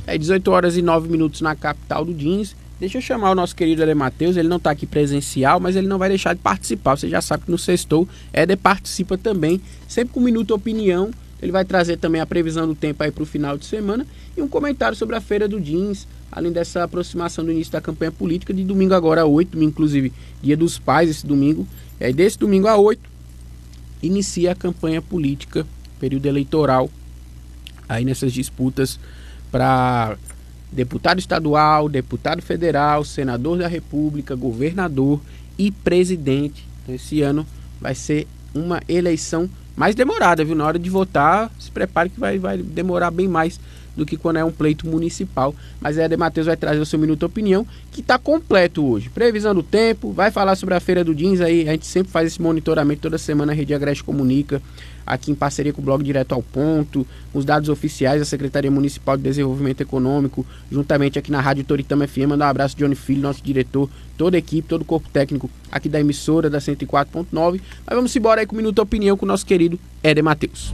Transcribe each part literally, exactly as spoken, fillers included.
É dezoito horas e nove minutos na capital do Jeans. Deixa eu chamar o nosso querido Éder Matheus, ele não está aqui presencial, mas ele não vai deixar de participar. Você já sabe que no Sextou, Éder participa também, sempre com um Minuto Opinião. Ele vai trazer também a previsão do tempo aí para o final de semana e um comentário sobre a Feira do Jeans, além dessa aproximação do início da campanha política, de domingo agora a oito, domingo, inclusive Dia dos Pais esse domingo. E aí desse domingo a oito, inicia a campanha política, período eleitoral, aí nessas disputas para deputado estadual, deputado federal, senador da República, governador e presidente. Então, esse ano vai ser uma eleição mais demorada, viu? Na hora de votar, se prepare que vai, vai demorar bem mais do que quando é um pleito municipal. Mas Éder Matheus vai trazer o seu Minuto Opinião, que está completo hoje. Previsão do tempo, vai falar sobre a Feira do Jeans, aí a gente sempre faz esse monitoramento toda semana, a Rede Agreste Comunica, aqui em parceria com o blog Direto ao Ponto, os dados oficiais da Secretaria Municipal de Desenvolvimento Econômico, juntamente aqui na Rádio Toritama F M. Mandar um abraço Johnny Filho, nosso diretor, toda a equipe, todo o corpo técnico aqui da emissora da cento e quatro ponto nove. Mas vamos embora aí com o Minuto Opinião com o nosso querido Éder Matheus.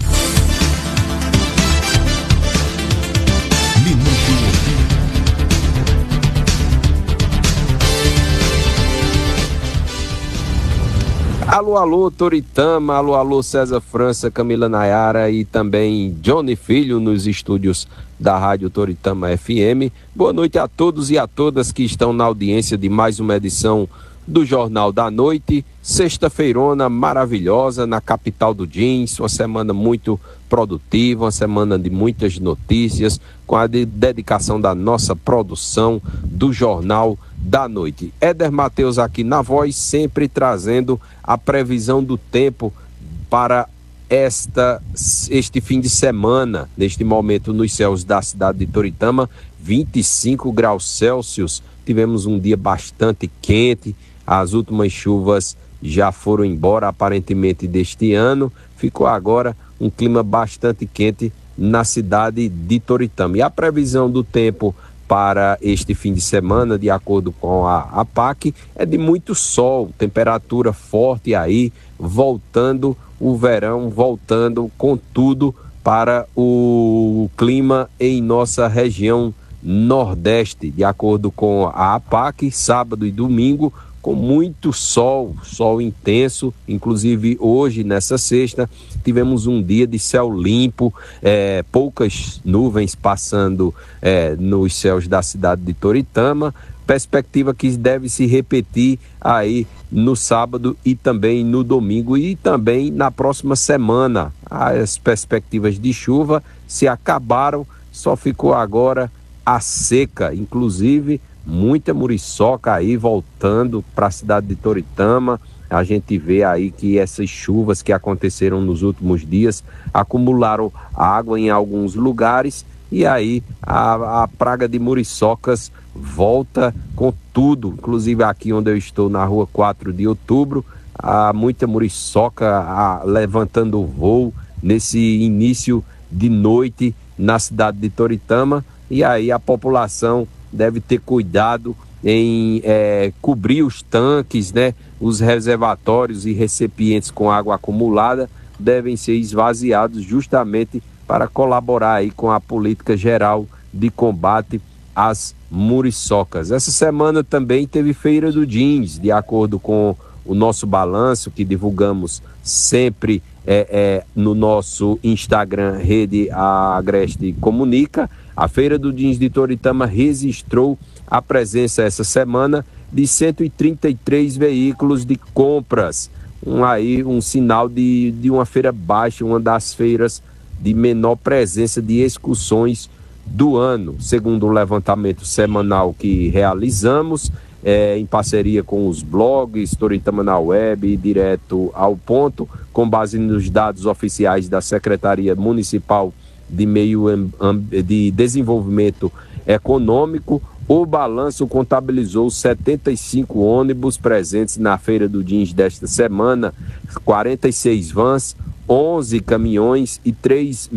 Alô, alô, Toritama, alô, alô, César França, Camila Nayara e também Johnny Filho nos estúdios da Rádio Toritama F M. Boa noite a todos e a todas que estão na audiência de mais uma edição do Jornal da Noite. Sexta-feirona maravilhosa na capital do Jeans, uma semana muito produtiva, uma semana de muitas notícias, com a de dedicação da nossa produção do Jornal da Noite. Éder Matheus aqui na voz, sempre trazendo a previsão do tempo para esta, este fim de semana. Neste momento, nos céus da cidade de Toritama, vinte e cinco graus Celsius. Tivemos um dia bastante quente, as últimas chuvas já foram embora aparentemente deste ano. Ficou agora um clima bastante quente na cidade de Toritama. E a previsão do tempo para este fim de semana, de acordo com a APAC, é de muito sol, temperatura forte aí, voltando o verão, voltando com tudo para o clima em nossa região nordeste. De acordo com a APAC, sábado e domingo, com muito sol, sol intenso. Inclusive hoje, nessa sexta, tivemos um dia de céu limpo, é, poucas nuvens passando é, nos céus da cidade de Toritama, perspectiva que deve se repetir aí no sábado e também no domingo e também na próxima semana. As perspectivas de chuva se acabaram, só ficou agora a seca, inclusive muita muriçoca aí voltando para a cidade de Toritama. A gente vê aí que essas chuvas que aconteceram nos últimos dias acumularam água em alguns lugares e aí a, a praga de muriçocas volta com tudo. Inclusive aqui onde eu estou, na rua quatro de outubro, há muita muriçoca a, levantando o voo nesse início de noite na cidade de Toritama, e aí a população deve ter cuidado em é, cobrir os tanques, né? Os reservatórios e recipientes com água acumulada devem ser esvaziados justamente para colaborar aí com a política geral de combate às muriçocas. Essa semana também teve Feira do Jeans, de acordo com o nosso balanço que divulgamos sempre é, é, no nosso Instagram, Rede Agreste Comunica. A Feira do Jeans de Toritama registrou a presença essa semana de cento e trinta e três veículos de compras. Um, aí, um sinal de, de uma feira baixa, uma das feiras de menor presença de excursões do ano, segundo o levantamento semanal que realizamos, é, em parceria com os blogs Toritama na Web e Direto ao Ponto, com base nos dados oficiais da Secretaria Municipal de Meio de Desenvolvimento Econômico. O balanço contabilizou setenta e cinco ônibus presentes na Feira do Jeans desta semana, quarenta e seis vans, onze caminhões e três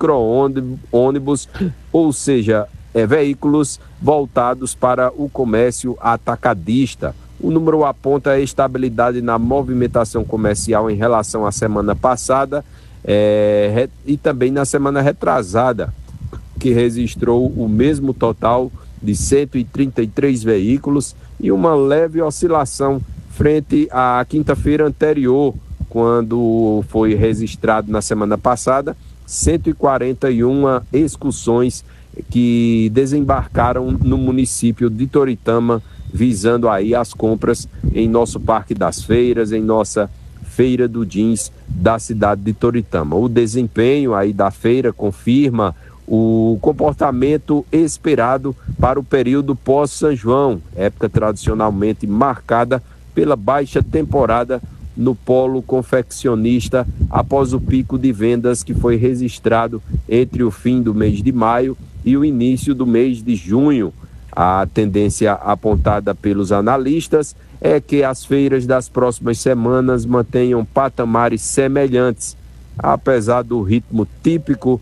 micro-ônibus, ou seja, é, veículos voltados para o comércio atacadista. O número aponta a estabilidade na movimentação comercial em relação à semana passada, É, e também na semana retrasada, que registrou o mesmo total de cento e trinta e três veículos e uma leve oscilação frente à quinta-feira anterior, quando foi registrado na semana passada cento e quarenta e uma excursões que desembarcaram no município de Toritama, visando aí as compras em nosso Parque das Feiras, em nossa Feira do Jeans da cidade de Toritama. O desempenho aí da feira confirma o comportamento esperado para o período pós-São João, época tradicionalmente marcada pela baixa temporada no polo confeccionista após o pico de vendas que foi registrado entre o fim do mês de maio e o início do mês de junho. A tendência apontada pelos analistas é que as feiras das próximas semanas mantenham patamares semelhantes, apesar do ritmo típico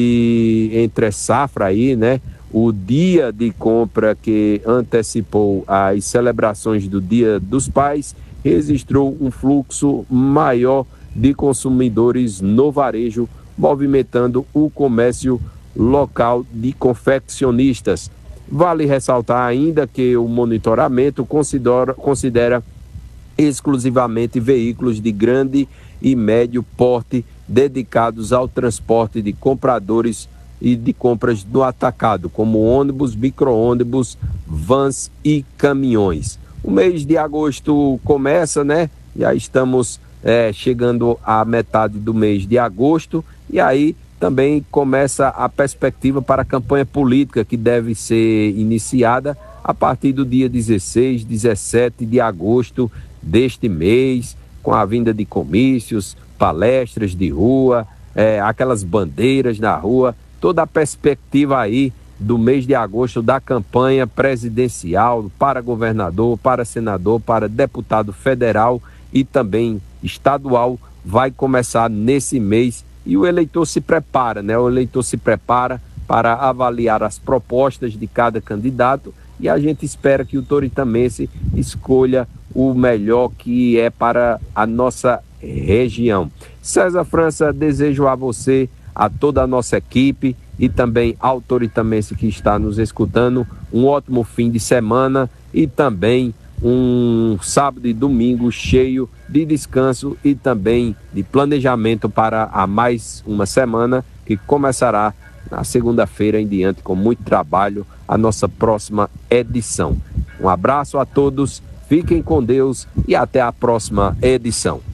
de entre safra aí, né? O dia de compra que antecipou as celebrações do Dia dos Pais registrou um fluxo maior de consumidores no varejo, movimentando o comércio local de confeccionistas. Vale ressaltar ainda que o monitoramento considera, considera exclusivamente veículos de grande e médio porte dedicados ao transporte de compradores e de compras do atacado, como ônibus, micro-ônibus, vans e caminhões. O mês de agosto começa, né? Já estamos é, chegando à metade do mês de agosto e aí também começa a perspectiva para a campanha política que deve ser iniciada a partir do dia dezesseis, dezessete de agosto deste mês, com a vinda de comícios, palestras de rua, é, aquelas bandeiras na rua, toda a perspectiva aí do mês de agosto da campanha presidencial para governador, para senador, para deputado federal e também estadual vai começar nesse mês e o eleitor se prepara, né? O eleitor se prepara para avaliar as propostas de cada candidato e a gente espera que o toritamense escolha o melhor que é para a nossa região. César França, desejo a você, a toda a nossa equipe e também ao toritamense que está nos escutando um ótimo fim de semana e também um sábado e domingo cheio de descanso e também de planejamento para a mais uma semana que começará na segunda-feira em diante com muito trabalho a nossa próxima edição. Um abraço a todos, fiquem com Deus e até a próxima edição.